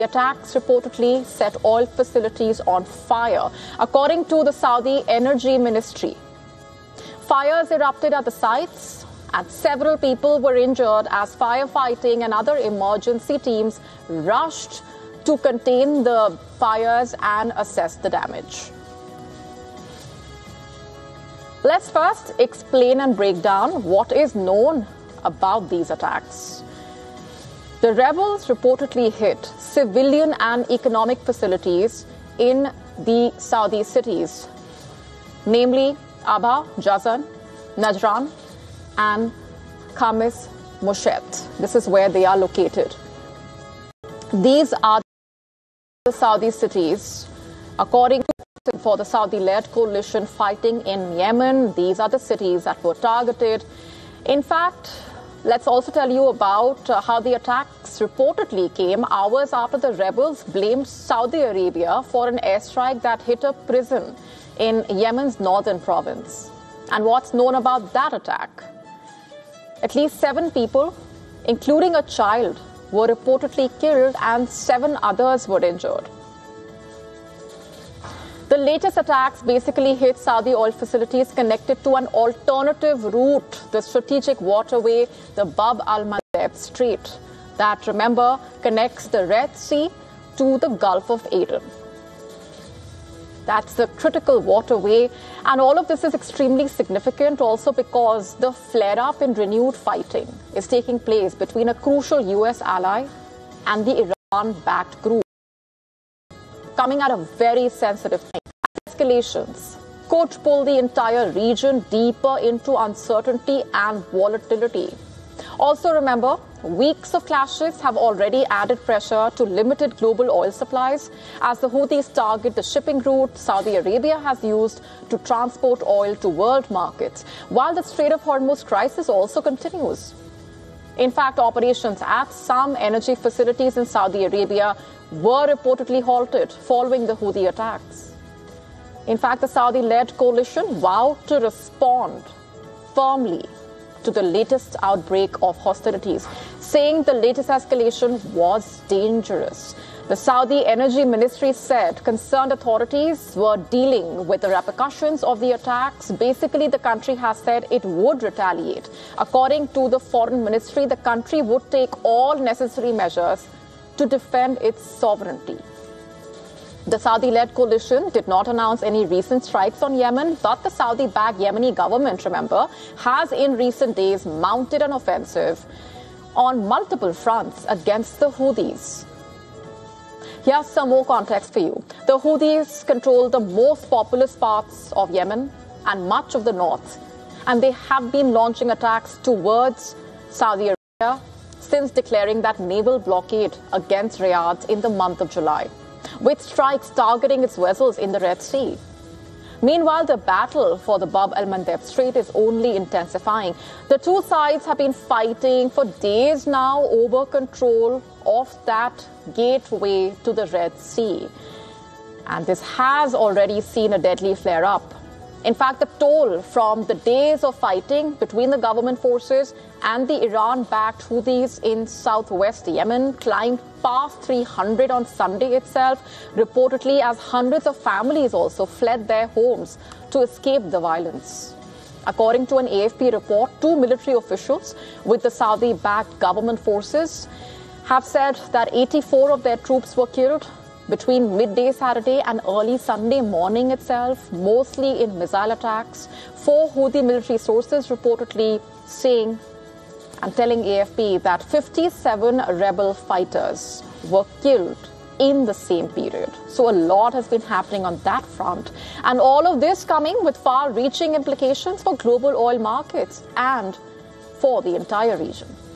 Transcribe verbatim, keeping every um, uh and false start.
The attacks reportedly set oil facilities on fire, according to the Saudi Energy Ministry. Fires erupted at the sites, and several people were injured as firefighting and other emergency teams rushed to contain the fires and assess the damage. Let's first explain and break down what is known about these attacks. The rebels reportedly hit civilian and economic facilities in the Saudi cities, namely Abha, Jazan, Najran, and Khamis Mushat. This is where they are located. These are the Saudi cities, according to for the Saudi-led coalition fighting in Yemen. These are the cities that were targeted. In fact, let's also tell you about uh, how the attacks reportedly came hours after the rebels blamed Saudi Arabia for an airstrike that hit a prison in Yemen's northern province. And what's known about that attack? At least seven people, including a child, were reportedly killed and seven others were injured. The latest attacks basically hit Saudi oil facilities connected to an alternative route, the strategic waterway, the Bab al-Mandeb Strait, that, remember, connects the Red Sea to the Gulf of Aden. That's the critical waterway, and all of this is extremely significant also because the flare-up in renewed fighting is taking place between a crucial U S ally and the Iran-backed group, coming at a very sensitive time. Escalations could pull the entire region deeper into uncertainty and volatility. Also remember, weeks of clashes have already added pressure to limited global oil supplies as the Houthis target the shipping route Saudi Arabia has used to transport oil to world markets, while the Strait of Hormuz crisis also continues. In fact, operations at some energy facilities in Saudi Arabia were reportedly halted following the Houthi attacks. In fact, the Saudi-led coalition vowed to respond firmly to the latest outbreak of hostilities, saying the latest escalation was dangerous. The Saudi Energy Ministry said concerned authorities were dealing with the repercussions of the attacks. Basically, the country has said it would retaliate. According to the Foreign Ministry, the country would take all necessary measures to defend its sovereignty. The Saudi-led coalition did not announce any recent strikes on Yemen, but the Saudi-backed Yemeni government, remember, has in recent days mounted an offensive on multiple fronts against the Houthis. Here's some more context for you. The Houthis control the most populous parts of Yemen and much of the north, and they have been launching attacks towards Saudi Arabia since declaring that naval blockade against Riyadh in the month of July, with strikes targeting its vessels in the Red Sea. Meanwhile, the battle for the Bab al-Mandeb Strait is only intensifying. The two sides have been fighting for days now over control of that gateway to the Red Sea. And this has already seen a deadly flare-up. In fact, the toll from the days of fighting between the government forces and the Iran-backed Houthis in southwest Yemen climbed past three hundred on Sunday itself, reportedly as hundreds of families also fled their homes to escape the violence. According to an A F P report, two military officials with the Saudi-backed government forces have said that eighty-four of their troops were killed between midday Saturday and early Sunday morning itself, mostly in missile attacks. Four Houthi military sources reportedly saying and telling A F P that fifty-seven rebel fighters were killed in the same period. So a lot has been happening on that front. And all of this coming with far-reaching implications for global oil markets and for the entire region.